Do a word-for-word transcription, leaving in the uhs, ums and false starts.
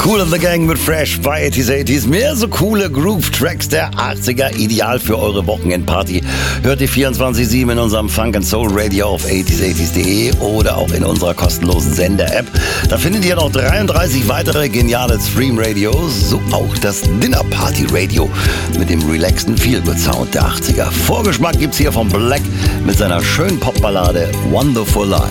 Kool and the Gang mit Fresh bei achtziger achtziger. Mehr so coole Groove-Tracks der achtziger, ideal für eure Wochenendparty. Hört ihr vierundzwanzig sieben in unserem Funk and Soul Radio auf achtziger achtziger punkt de oder auch in unserer kostenlosen Sender-App. Da findet ihr noch dreiunddreißig weitere geniale Stream-Radios, so auch das Dinner-Party-Radio mit dem relaxten Feel-Good-Sound der achtziger. Vorgeschmack gibt's hier von Black mit seiner schönen Popballade Wonderful Life.